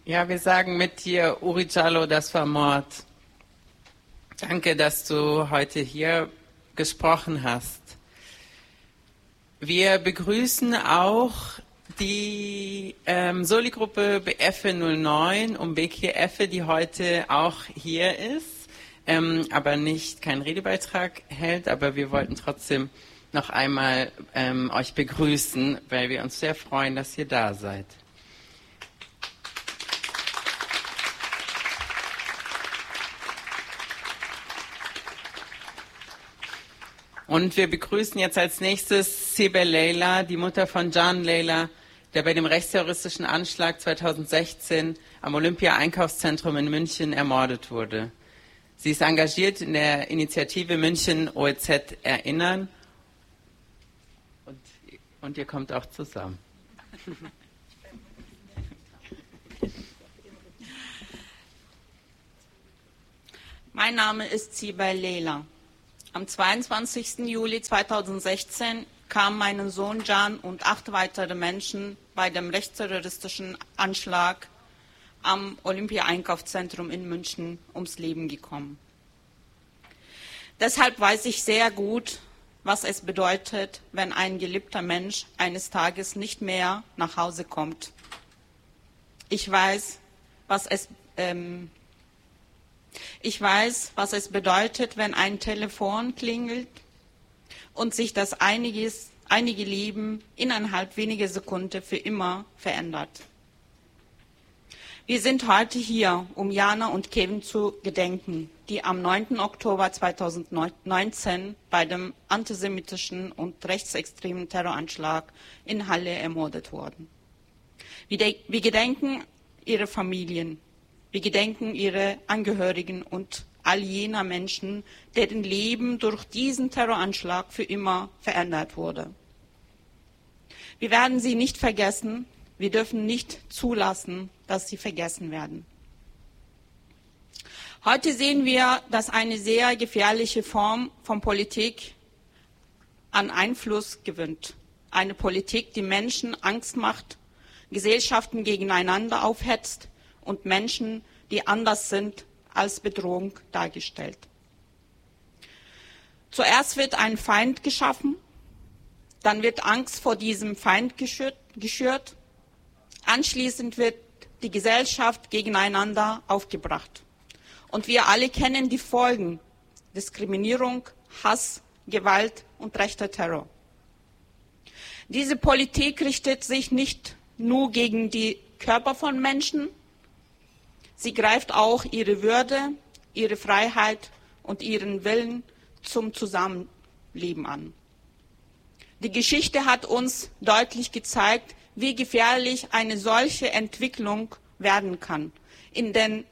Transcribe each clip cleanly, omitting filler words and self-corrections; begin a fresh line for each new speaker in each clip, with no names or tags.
Ja, wir sagen mit dir, Uri Jallo, das war Mord. Danke, dass du heute hier gesprochen hast. Wir begrüßen auch die Soli-Gruppe Effe 09 um Bekir Effe, die heute auch hier ist, aber keinen Redebeitrag hält. Aber wir wollten trotzdem noch einmal euch begrüßen, weil wir uns sehr freuen, dass ihr da seid. Und wir begrüßen jetzt als nächstes Sibel Leila, die Mutter von Can Leila, der bei dem rechtsterroristischen Anschlag 2016 am Olympia-Einkaufszentrum in München ermordet wurde. Sie ist engagiert in der Initiative München OEZ Erinnern und ihr kommt auch zusammen.
Mein Name ist Sibel Leila. Am 22. Juli 2016 kamen mein Sohn Can und 8 weitere Menschen bei dem rechtsterroristischen Anschlag am Olympia-Einkaufszentrum in München ums Leben gekommen. Deshalb weiß ich sehr gut, was es bedeutet, wenn ein geliebter Mensch eines Tages nicht mehr nach Hause kommt. Ich weiß, was es bedeutet, wenn ein Telefon klingelt und sich das einige Leben innerhalb weniger Sekunden für immer verändert. Wir sind heute hier, um Jana und Kevin zu gedenken, die am 9. Oktober 2019 bei dem antisemitischen und rechtsextremen Terroranschlag in Halle ermordet wurden. Wir gedenken ihre Familien, wir gedenken ihre Angehörigen und all jener Menschen, deren Leben durch diesen Terroranschlag für immer verändert wurde. Wir werden sie nicht vergessen, wir dürfen nicht zulassen, dass sie vergessen werden. Heute sehen wir, dass eine sehr gefährliche Form von Politik an Einfluss gewinnt. Eine Politik, die Menschen Angst macht, Gesellschaften gegeneinander aufhetzt und Menschen, die anders sind, als Bedrohung dargestellt. Zuerst wird ein Feind geschaffen, dann wird Angst vor diesem Feind geschürt, anschließend wird die Gesellschaft gegeneinander aufgebracht. Und wir alle kennen die Folgen: Diskriminierung, Hass, Gewalt und rechter Terror. Diese Politik richtet sich nicht nur gegen die Körper von Menschen, sie greift auch ihre Würde, ihre Freiheit und ihren Willen zum Zusammenleben an. Die Geschichte hat uns deutlich gezeigt, wie gefährlich eine solche Entwicklung werden kann. In den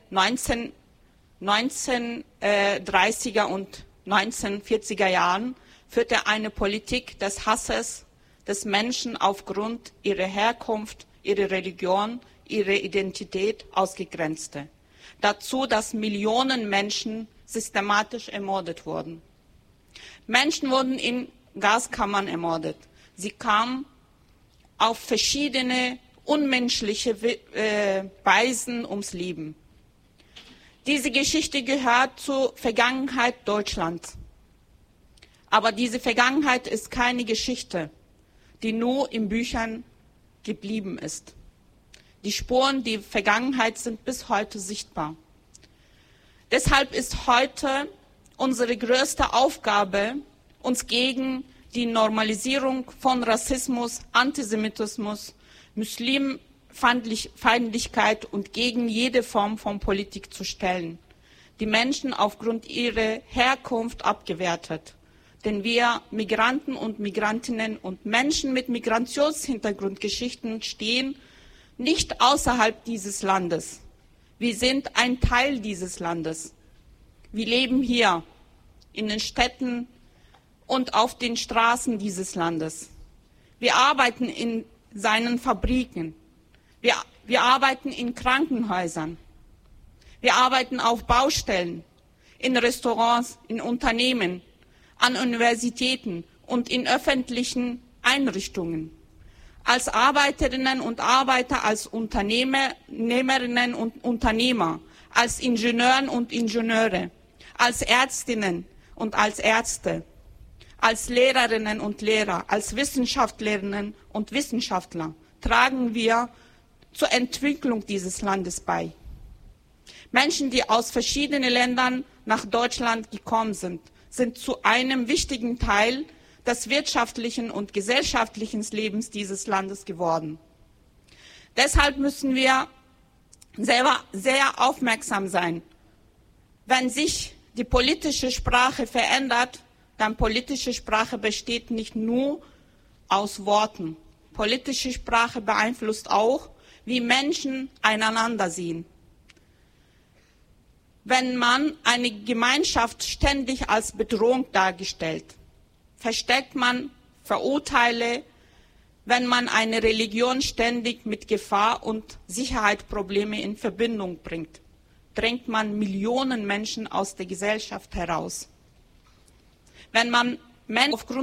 1930er und 1940er Jahren führte eine Politik des Hasses des Menschen aufgrund ihrer Herkunft, ihrer Religion, ihrer Identität ausgegrenzte. Dazu, dass Millionen Menschen systematisch ermordet wurden. Menschen wurden in Gaskammern ermordet. Sie kamen auf verschiedene unmenschliche Weisen ums Leben. Diese Geschichte gehört zur Vergangenheit Deutschlands. Aber diese Vergangenheit ist keine Geschichte, die nur in Büchern geblieben ist. Die Spuren der Vergangenheit sind bis heute sichtbar. Deshalb ist heute unsere größte Aufgabe, uns gegen die Normalisierung von Rassismus, Antisemitismus, Muslimfeindlichkeit und gegen jede Form von Politik zu stellen, die Menschen aufgrund ihrer Herkunft abgewertet. Denn wir Migranten und Migrantinnen und Menschen mit Migrationshintergrundgeschichten stehen nicht außerhalb dieses Landes. Wir sind ein Teil dieses Landes. Wir leben hier in den Städten und auf den Straßen dieses Landes. Wir arbeiten in seinen Fabriken. Wir arbeiten in Krankenhäusern. Wir arbeiten auf Baustellen, in Restaurants, in Unternehmen, an Universitäten und in öffentlichen Einrichtungen. als Arbeiterinnen und Arbeiter, als Unternehmerinnen und Unternehmer, als Ingenieuren und Ingenieure, als Ärztinnen und als Ärzte, als Lehrerinnen und Lehrer, als Wissenschaftlerinnen und Wissenschaftler tragen wir zur Entwicklung dieses Landes bei. Menschen, die aus verschiedenen Ländern nach Deutschland gekommen sind zu einem wichtigen Teil des wirtschaftlichen und gesellschaftlichen Lebens dieses Landes geworden. Deshalb müssen wir sehr aufmerksam sein. Wenn sich die politische Sprache verändert, dann politische Sprache besteht nicht nur aus Worten. Politische Sprache beeinflusst auch, wie Menschen einander sehen. Wenn man eine Gemeinschaft ständig als Bedrohung darstellt, versteckt man Verurteile, wenn man eine Religion ständig mit Gefahr und Sicherheitsprobleme in Verbindung bringt, drängt man Millionen Menschen aus der Gesellschaft heraus. Wenn man Menschen aufgrund